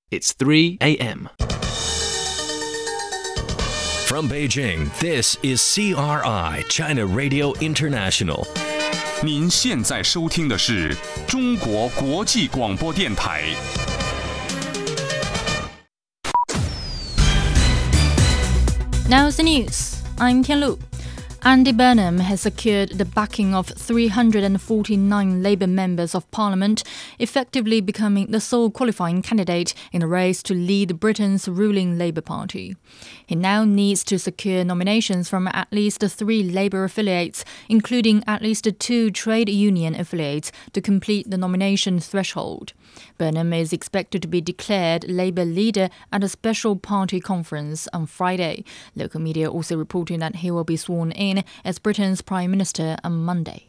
It's 3 a.m. From Beijing, this is CRI, China Radio International. 您现在收听的是中国国际广播电台。 Now the news. I'm Tian Lu. Andy Burnham has secured the backing of 349 Labour members of Parliament, effectively becoming the sole qualifying candidate in the race to lead Britain's ruling Labour Party. He now needs to secure nominations from at least 3 Labour affiliates, including at least 2 trade union affiliates, to complete the nomination threshold. Burnham is expected to be declared Labour leader at a special party conference on Friday. Local media also reporting that he will be sworn in as Britain's Prime Minister on Monday.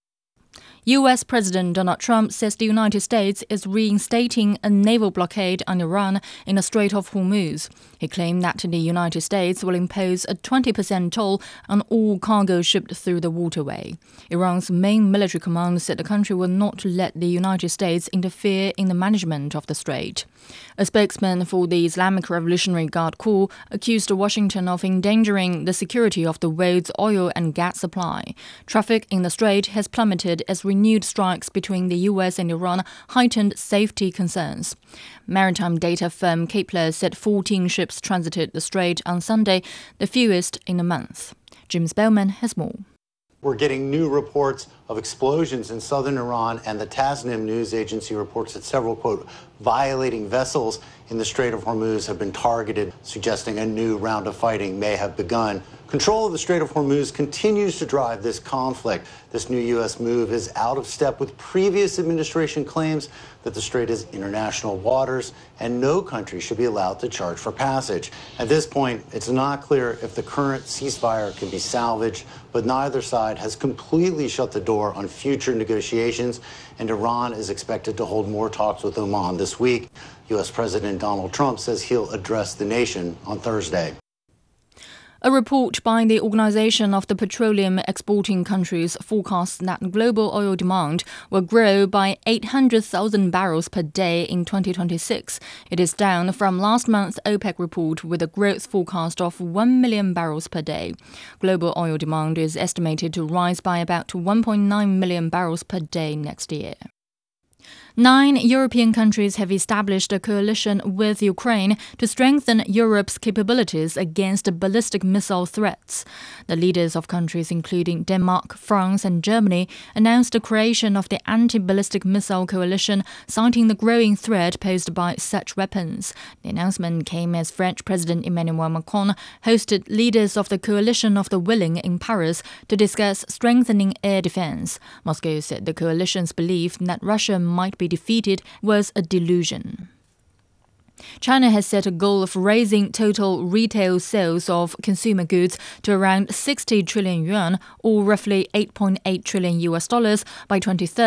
US President Donald Trump says the United States is reinstating a naval blockade on Iran in the Strait of Hormuz. He claimed that the United States will impose a 20% toll on all cargo shipped through the waterway. Iran's main military command said the country will not let the United States interfere in the management of the strait. A spokesman for the Islamic Revolutionary Guard Corps accused Washington of endangering the security of the world's oil and gas supply. Traffic in the strait has plummeted as renewed strikes between the US and Iran heightened safety concerns. Maritime data firm Kepler said 14 ships transited the strait on Sunday, the fewest in a month. James Bellman has more. We're getting new reports of explosions in southern Iran, and the Tasnim news agency reports that several, quote, violating vessels in the Strait of Hormuz have been targeted, suggesting a new round of fighting may have begun. Control of the Strait of Hormuz continues to drive this conflict. This new U.S. move is out of step with previous administration claims that the strait is international waters and no country should be allowed to charge for passage. At this point, it's not clear if the current ceasefire can be salvaged, but neither side has completely shut the door on future negotiations, and Iran is expected to hold more talks with Oman this week. U.S. President Donald Trump says he'll address the nation on Thursday. A report by the Organization of the Petroleum Exporting Countries forecasts that global oil demand will grow by 800,000 barrels per day in 2026. It is down from last month's OPEC report with a growth forecast of 1 million barrels per day. Global oil demand is estimated to rise by about 1.9 million barrels per day next year. 9 European countries have established a coalition with Ukraine to strengthen Europe's capabilities against ballistic missile threats. The leaders of countries including Denmark, France and Germany announced the creation of the Anti-Ballistic Missile Coalition, citing the growing threat posed by such weapons. The announcement came as French President Emmanuel Macron hosted leaders of the Coalition of the Willing in Paris to discuss strengthening air defense. Moscow said the coalition's belief that Russia might be defeated was a delusion. China has set a goal of raising total retail sales of consumer goods to around 60 trillion yuan, or roughly $8.8 trillion by 2030.